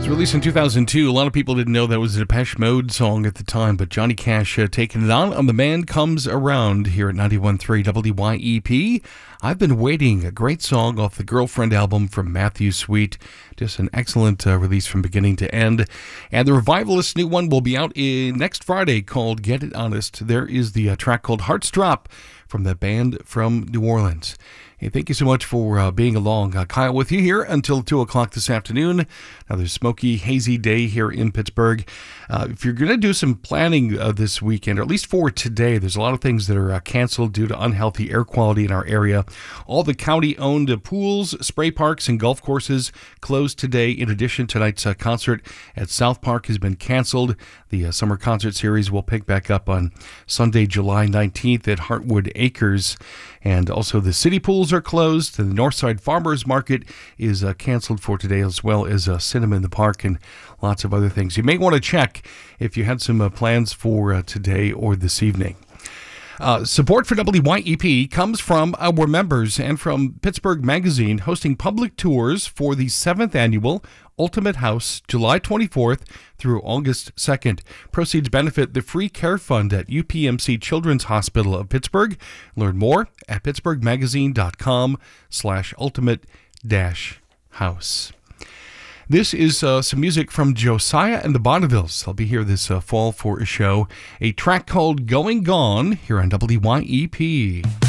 was released in 2002. A lot of people didn't know that was a Depeche Mode song at the time, but Johnny Cash taking it on The Man Comes Around here at 91.3 WYEP. I've Been Waiting, a great song off the Girlfriend album from Matthew Sweet. Just an excellent release from beginning to end. And the Revivalist new one will be out next Friday called Get It Honest. There is the track called Hearts Drop from the band from New Orleans. Hey, thank you so much for being along. Kyle with you here until 2 o'clock this afternoon. Another smoky, hazy day here in Pittsburgh. If you're going to do some planning this weekend, or at least for today, there's a lot of things that are canceled due to unhealthy air quality in our area. All the county-owned pools, spray parks, and golf courses closed today. In addition, tonight's concert at South Park has been canceled. The summer concert series will pick back up on Sunday, July 19th at Heartwood Acres. And also the city pools are closed. The Northside Farmers Market is canceled for today, as well as Cinema in the Park and lots of other things. You may want to check if you had some plans for today or this evening. Support for WYEP comes from our members and from Pittsburgh Magazine, hosting public tours for the 7th annual Ultimate House, July 24th through August 2nd. Proceeds benefit the Free Care Fund at UPMC Children's Hospital of Pittsburgh. Learn more at pittsburghmagazine.com/ultimate-house. This is some music from Josiah and the Bonnevilles. I'll be here this fall for a show. A track called Going Gone here on WYEP.